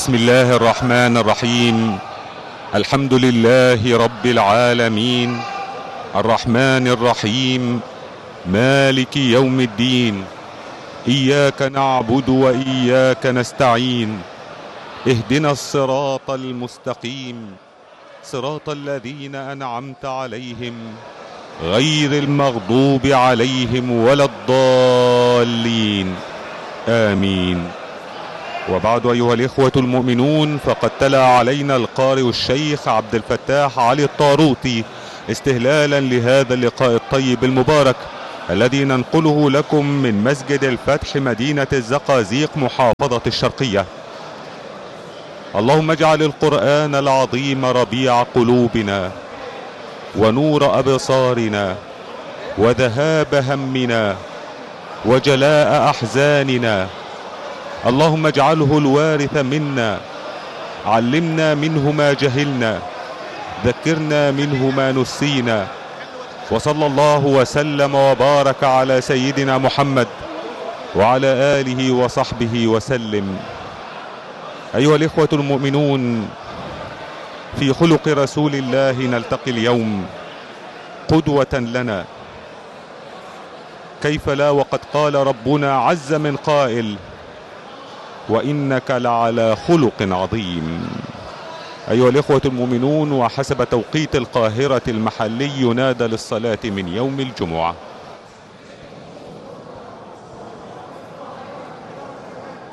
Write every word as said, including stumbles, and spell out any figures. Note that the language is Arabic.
بسم الله الرحمن الرحيم. الحمد لله رب العالمين، الرحمن الرحيم، مالك يوم الدين. إياك نعبد وإياك نستعين. اهدنا الصراط المستقيم، صراط الذين أنعمت عليهم غير المغضوب عليهم ولا الضالين، آمين. وبعد أيها الإخوة المؤمنون، فقد تلا علينا القارئ الشيخ عبد الفتاح علي الطاروطي استهلالا لهذا اللقاء الطيب المبارك الذي ننقله لكم من مسجد الفتح مدينة الزقازيق محافظة الشرقية. اللهم اجعل القرآن العظيم ربيع قلوبنا ونور أبصارنا وذهاب همنا وجلاء أحزاننا. اللهم اجعله الوارث منا، علمنا منه ما جهلنا، ذكرنا منه ما نسينا. وصلى الله وسلم وبارك على سيدنا محمد وعلى آله وصحبه وسلم. أيها الإخوة المؤمنون، في خلق رسول الله نلتقي اليوم قدوة لنا، كيف لا وقد قال ربنا عز من قائل: وإنك لعلى خلق عظيم. أيها الإخوة المؤمنون، وحسب توقيت القاهرة المحلي ينادى للصلاة من يوم الجمعة.